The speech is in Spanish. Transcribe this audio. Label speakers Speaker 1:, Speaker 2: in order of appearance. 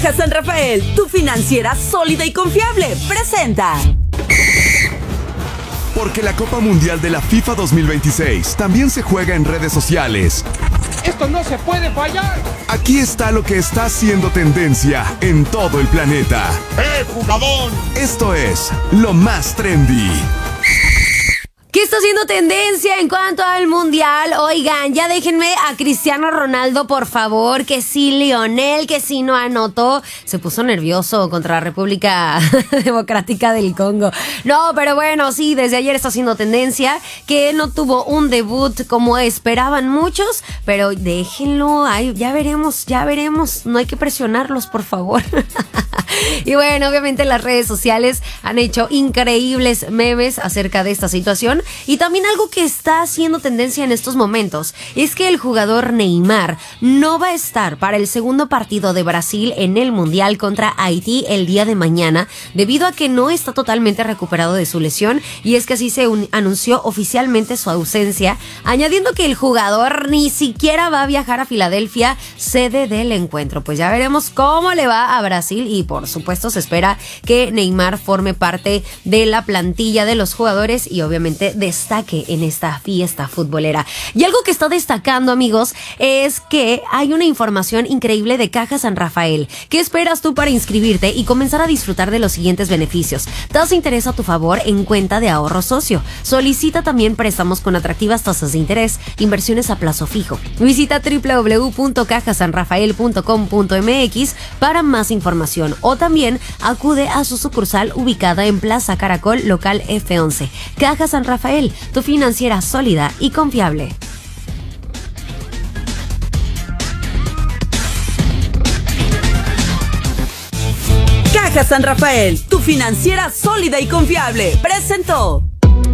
Speaker 1: Caja San Rafael, tu financiera sólida y confiable, presenta.
Speaker 2: Porque la Copa Mundial de la FIFA 2026 también se juega en redes sociales.
Speaker 3: ¡Esto no se puede fallar!
Speaker 2: Aquí está lo que está haciendo tendencia en todo el planeta.
Speaker 3: ¡Jugadón!
Speaker 2: Esto es lo más trendy.
Speaker 4: ¿Qué está haciendo tendencia en cuanto al mundial? Oigan, ya déjenme a Cristiano Ronaldo, por favor, que sí Lionel, que sí no anotó. Se puso nervioso contra la República Democrática del Congo. No, pero bueno, sí, desde ayer está haciendo tendencia, que no tuvo un debut como esperaban muchos, pero déjenlo, ay, ya veremos, no hay que presionarlos, por favor. Y bueno, obviamente las redes sociales han hecho increíbles memes acerca de esta situación. Y también algo que está haciendo tendencia en estos momentos es que el jugador Neymar no va a estar para el segundo partido de Brasil en el Mundial contra Haití el día de mañana, debido a que no está totalmente recuperado de su lesión, y es que así se anunció oficialmente su ausencia, añadiendo que el jugador ni siquiera va a viajar a Filadelfia, sede del encuentro. Pues ya veremos cómo le va a Brasil, y por supuesto se espera que Neymar forme parte de la plantilla de los jugadores y obviamente destaque en esta fiesta futbolera. Y algo que está destacando, amigos, es que hay una información increíble de Caja San Rafael. ¿Qué esperas tú para inscribirte y comenzar a disfrutar de los siguientes beneficios? Tasa interés a tu favor en cuenta de ahorro socio. Solicita también préstamos con atractivas tasas de interés, inversiones a plazo fijo. Visita www.cajasanrafael.com.mx para más información, o también acude a su sucursal ubicada en Plaza Caracol, local F11. Caja San Rafael, tu financiera sólida y confiable.
Speaker 1: Caja San Rafael, tu financiera sólida y confiable, presentó.